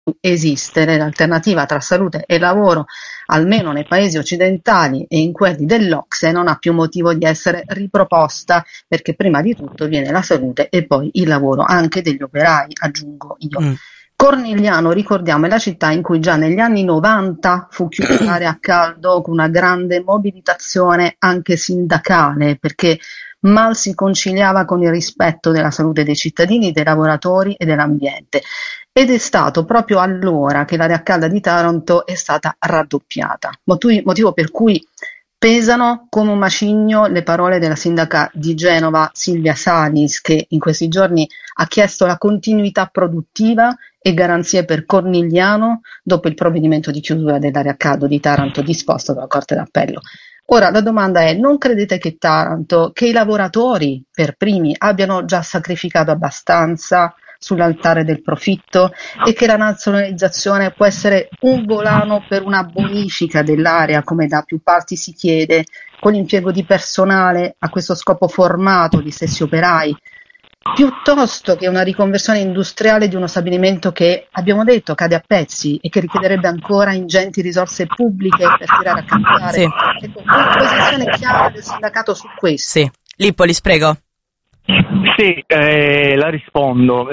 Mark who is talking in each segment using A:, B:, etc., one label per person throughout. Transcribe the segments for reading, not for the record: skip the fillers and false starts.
A: esistere, l'alternativa tra salute e lavoro, almeno nei paesi occidentali e in quelli dell'OCSE, non ha più motivo di essere riproposta, perché prima di tutto viene la salute e poi il lavoro, anche degli operai, aggiungo io.
B: Mm.
A: Cornigliano, ricordiamo, è la città in cui già negli anni 90 fu chiusa l'area a caldo con una grande mobilitazione anche sindacale, perché mal si conciliava con il rispetto della salute dei cittadini, dei lavoratori e dell'ambiente. Ed è stato proprio allora che l'area calda di Taranto è stata raddoppiata, motivo per cui pesano come un macigno le parole della sindaca di Genova Silvia Salis, che in questi giorni ha chiesto la continuità produttiva e garanzie per Cornigliano dopo il provvedimento di chiusura dell'area caldo di Taranto disposto dalla Corte d'Appello. Ora la domanda è: non credete che Taranto, che i lavoratori per primi abbiano già sacrificato abbastanza sull'altare del profitto e che la nazionalizzazione può essere un volano per una bonifica dell'area, come da più parti si chiede, con l'impiego di personale a questo scopo formato, di stessi operai, piuttosto che una riconversione industriale di uno stabilimento che, abbiamo detto, cade a pezzi e che richiederebbe ancora ingenti risorse pubbliche per tirare a campare?
B: Sì.
A: Ecco, una posizione chiara del sindacato su questo.
B: Sì. Lippolis, prego.
C: Sì, la rispondo.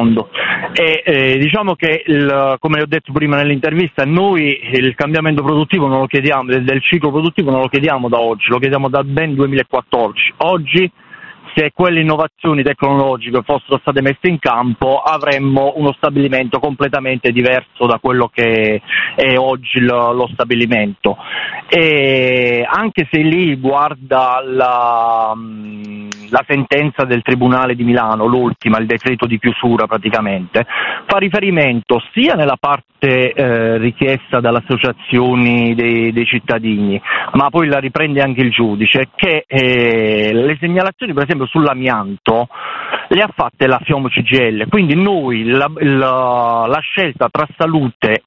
C: Diciamo che, come ho detto prima nell'intervista, noi il cambiamento produttivo non lo chiediamo, del ciclo produttivo non lo chiediamo da oggi, lo chiediamo da ben 2014. Oggi, se quelle innovazioni tecnologiche fossero state messe in campo, avremmo uno stabilimento completamente diverso da quello che è oggi lo stabilimento. E anche se lì guarda la sentenza del Tribunale di Milano, l'ultima, il decreto di chiusura praticamente, fa riferimento sia nella parte richiesta dalle associazioni dei cittadini, ma poi la riprende anche il giudice, che le segnalazioni per esempio sull'amianto le ha fatte la FIOM CGIL, quindi noi la scelta tra salute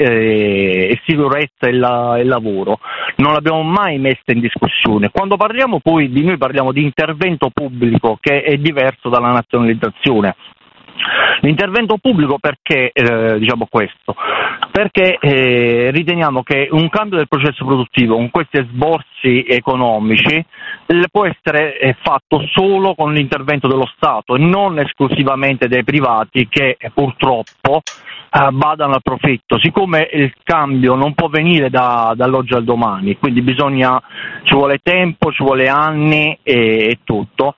C: e sicurezza e lavoro non l'abbiamo mai messa in discussione. Quando parliamo poi di noi parliamo di intervento pubblico, che è diverso dalla nazionalizzazione. L'intervento pubblico perché diciamo questo? Perché riteniamo che un cambio del processo produttivo con questi esborsi economici può essere fatto solo con l'intervento dello Stato e non esclusivamente dei privati che purtroppo badano al profitto. Siccome il cambio non può venire dall'oggi al domani, quindi ci vuole tempo, ci vuole anni e tutto.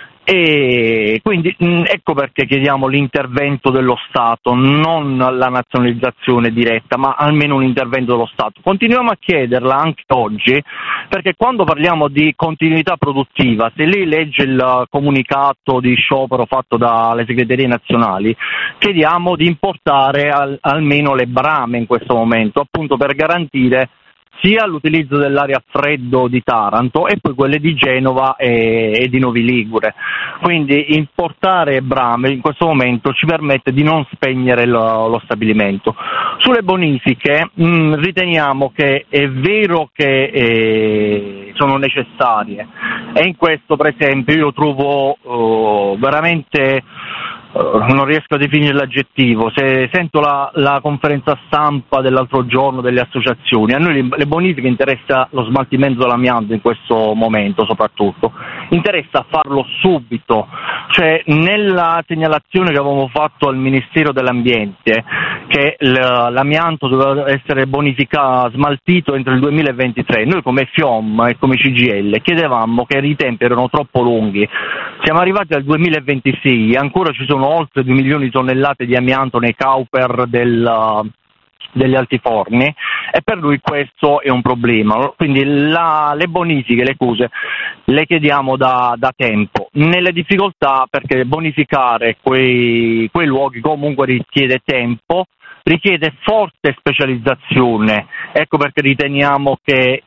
C: E quindi ecco perché chiediamo l'intervento dello Stato, non la nazionalizzazione diretta, ma almeno un intervento dello Stato. Continuiamo a chiederla anche oggi, perché quando parliamo di continuità produttiva, se lei legge il comunicato di sciopero fatto dalle segreterie nazionali, chiediamo di importare almeno le brame in questo momento, appunto per garantire sia l'utilizzo dell'area a freddo di Taranto e poi quelle di Genova e di Novi Ligure. Quindi importare brame in questo momento ci permette di non spegnere lo stabilimento. Sulle bonifiche riteniamo che è vero che sono necessarie, e in questo per esempio io trovo veramente non riesco a definire l'aggettivo. Se sento la conferenza stampa dell'altro giorno delle associazioni, a noi le bonifiche interessa lo smaltimento dell'amianto in questo momento, soprattutto interessa farlo subito, cioè nella segnalazione che avevamo fatto al Ministero dell'Ambiente che l'amianto doveva essere bonificato, smaltito entro il 2023, noi come FIOM e come CGIL chiedevamo che i tempi erano troppo lunghi. Siamo arrivati al 2026 e ancora ci sono oltre 2 milioni di tonnellate di amianto nei cauper degli altiforni, e per lui questo è un problema. Quindi le bonifiche, le cose le chiediamo da tempo, nelle difficoltà, perché bonificare quei luoghi comunque richiede tempo, richiede forte specializzazione. Ecco perché riteniamo che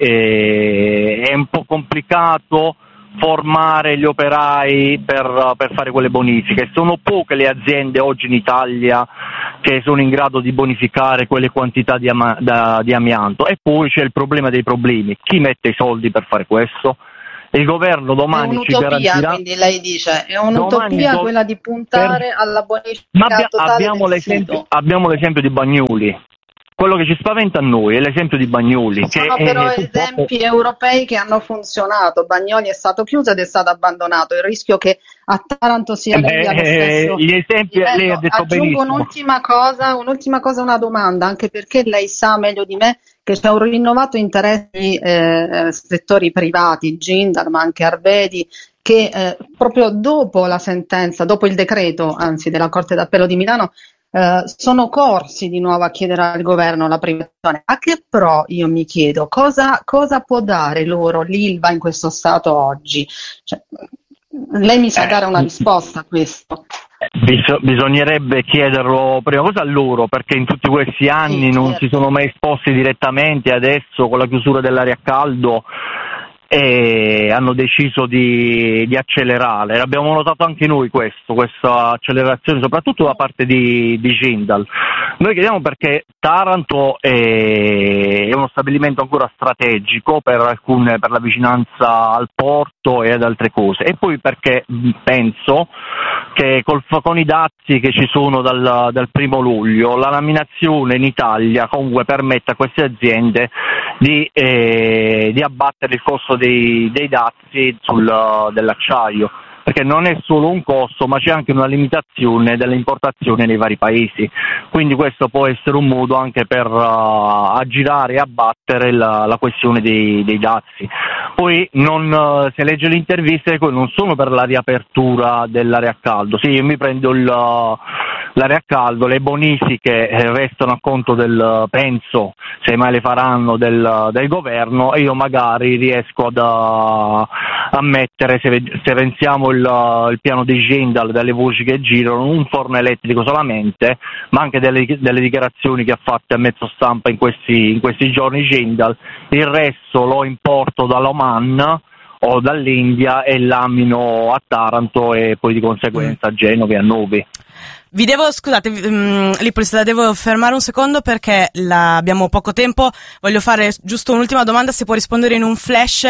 C: è un po' complicato formare gli operai per fare quelle bonifiche. Sono poche le aziende oggi in Italia che sono in grado di bonificare quelle quantità di amianto, e poi c'è il problema dei problemi: chi mette i soldi per fare questo? Il governo domani ci garantirà.
A: Quindi lei dice è un'utopia quella di puntare alla bonifica totale del sito.
C: Abbiamo l'esempio di Bagnoli. Quello che ci spaventa a noi è l'esempio di Bagnoli.
A: Sono però esempi europei che hanno funzionato. Bagnoli è stato chiuso ed è stato abbandonato. Il rischio che a Taranto si arrivi allo stesso
C: gli esempi
A: livello.
C: Lei ha detto
A: aggiungo un'ultima cosa, una domanda, anche perché lei sa meglio di me che c'è un rinnovato interesse di settori privati, Jindal ma anche Arvedi, che proprio dopo la sentenza, dopo il decreto anzi della Corte d'Appello di Milano, sono corsi di nuovo a chiedere al governo la privatizzazione. A che pro, io mi chiedo, cosa può dare loro l'Ilva in questo stato oggi? Cioè, lei mi sa dare una risposta a questo?
C: Bisognerebbe chiederlo prima cosa a loro, perché in tutti questi anni non si sono mai esposti direttamente. Adesso con la chiusura dell'area a caldo hanno deciso di accelerare. Abbiamo notato anche noi questa accelerazione, soprattutto da parte di Jindal. Noi chiediamo perché Taranto è uno stabilimento ancora strategico per la vicinanza al porto e ad altre cose, e poi perché penso che con i dazi che ci sono dal 1° luglio la laminazione in Italia comunque permette a queste aziende di abbattere il costo dei dazi dell'acciaio, perché non è solo un costo ma c'è anche una limitazione delle importazioni nei vari paesi, quindi questo può essere un modo anche per aggirare e abbattere la questione dei dazi. Poi se legge le interviste non sono per la riapertura dell'area a caldo. Sì, io mi prendo l'area a caldo, le bonifiche restano a conto penso, se mai le faranno, del governo, e io magari riesco a mettere, se pensiamo il piano di Jindal, dalle voci che girano, un forno elettrico solamente, ma anche delle dichiarazioni che ha fatto a mezzo stampa in questi giorni Jindal. Il resto lo importo dall'Oman o dall'India e lamino a Taranto e poi di conseguenza a Genova e a Novi.
B: Scusate, Lipolis, devo fermare un secondo perché abbiamo poco tempo. Voglio fare giusto un'ultima domanda, se può rispondere in un flash,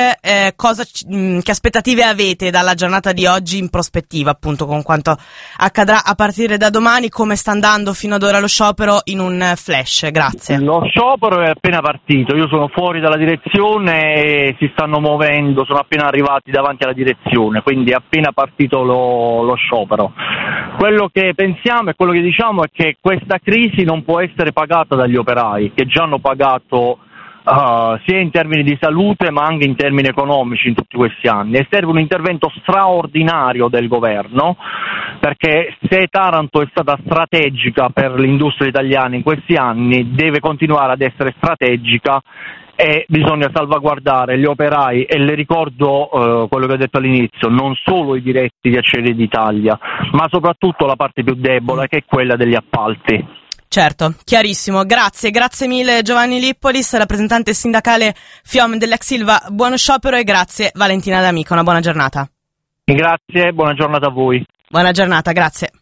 B: che aspettative avete dalla giornata di oggi in prospettiva, appunto, con quanto accadrà a partire da domani, come sta andando fino ad ora lo sciopero, in un flash. Grazie.
C: Lo sciopero è appena partito, io sono fuori dalla direzione e si stanno muovendo, sono appena arrivati davanti alla direzione, quindi è appena partito lo sciopero. Quello che pensiamo e quello che diciamo è che questa crisi non può essere pagata dagli operai, che già hanno pagato sia in termini di salute ma anche in termini economici in tutti questi anni, e serve un intervento straordinario del governo, perché se Taranto è stata strategica per l'industria italiana in questi anni, deve continuare ad essere strategica e bisogna salvaguardare gli operai. E le ricordo quello che ho detto all'inizio, non solo i diretti di Acciaierie d'Italia, ma soprattutto la parte più debole, che è quella degli appalti.
B: Certo, chiarissimo. Grazie mille Giovanni Lippolis, rappresentante sindacale FIOM dell'ex Ilva. Buono sciopero e grazie Valentina D'Amico, una buona giornata.
C: Grazie, buona giornata a voi.
B: Buona giornata, grazie.